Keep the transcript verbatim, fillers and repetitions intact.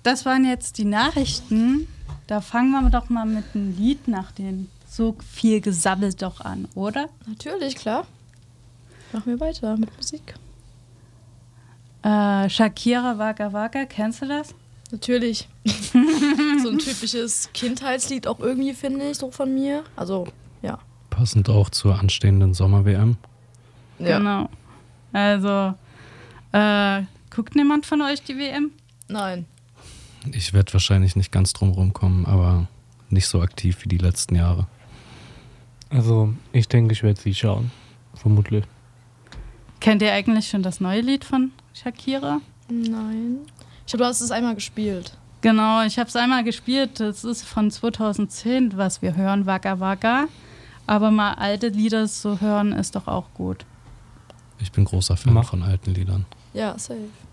das waren jetzt die Nachrichten. Da fangen wir doch mal mit einem Lied nach den so viel gesammelt doch an, oder? Natürlich, klar. Machen wir weiter mit Musik. Äh, Shakira Waka Waka, kennst du das? Natürlich. So ein typisches Kindheitslied auch irgendwie, finde ich, so von mir. Also, ja. Passend auch zur anstehenden Sommer-W M. Ja. Genau. Also, äh, guckt niemand von euch die W M? Nein. Ich werde wahrscheinlich nicht ganz drum rumkommen, aber nicht so aktiv wie die letzten Jahre. Also, ich denke, ich werde sie schauen. Vermutlich. Kennt ihr eigentlich schon das neue Lied von Shakira? Nein. Ich glaube, du hast es einmal gespielt. Genau, ich habe es einmal gespielt. Das ist von zweitausendzehn, was wir hören, Waka Waka. Aber mal alte Lieder zu hören, ist doch auch gut. Ich bin großer Fan Mach. von alten Liedern. Ja, safe.